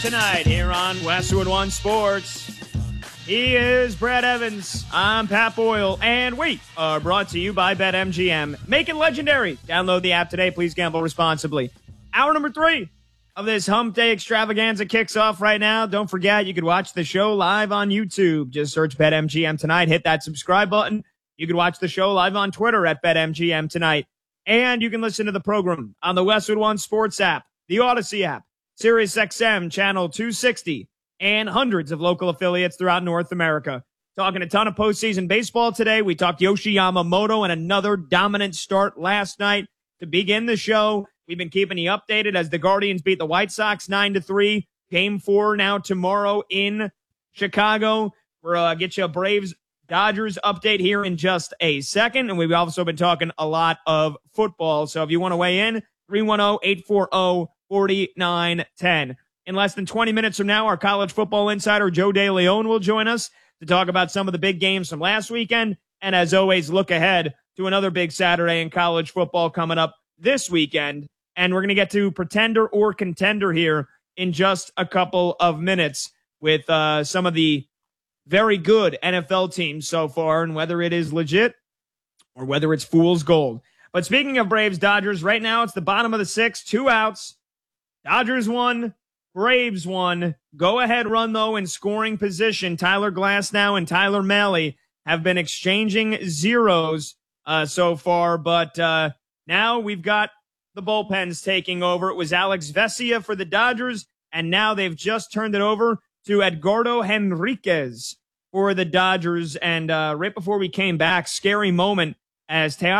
Tonight here on Westwood One Sports, he is Brad Evans. I'm Pat Boyle, and we are brought to you by BetMGM. Make it legendary. Download the app today. Please gamble responsibly. Hour number 3 of this Hump Day extravaganza kicks off right now. Don't forget, you could watch the show live on YouTube. Just search BetMGM tonight. Hit that subscribe button. You can watch the show live on Twitter at BetMGM tonight. And you can listen to the program on the Westwood One Sports app, the Odyssey app, SiriusXM Channel 260, and hundreds of local affiliates throughout North America. Talking a ton of postseason baseball today. We talked Yoshi Yamamoto and another dominant start last night to begin the show. We've been keeping you updated as the Guardians beat the White Sox 9-3. Game 4 now tomorrow in Chicago. We'll get you a Braves-Dodgers update here in just a second. And we've also been talking a lot of football. So if you want to weigh in, 310-840-4910. In less than 20 minutes from now, our college football insider Joe DeLeon will join us to talk about some of the big games from last weekend. And as always, look ahead to another big Saturday in college football coming up this weekend. And we're going to get to pretender or contender here in just a couple of minutes with some of the very good NFL teams so far and whether it is legit or whether it's fool's gold. But speaking of Braves-Dodgers, right now it's the bottom of the 6th, 2 outs. Dodgers won, Braves won. Go-ahead run, though, in scoring position. Tyler Glasnow and Tyler Mahle have been exchanging zeros so far, but now we've got the bullpens taking over. It was Alex Vesia for the Dodgers, and now they've just turned it over to Edgardo Henriquez for the Dodgers. And right before we came back, scary moment as Teoscar